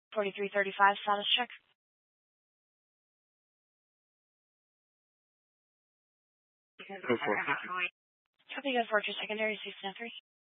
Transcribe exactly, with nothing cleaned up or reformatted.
forty-three thirty-five, status check. Go for it. Copy, go for it. Your secondary, six nine three.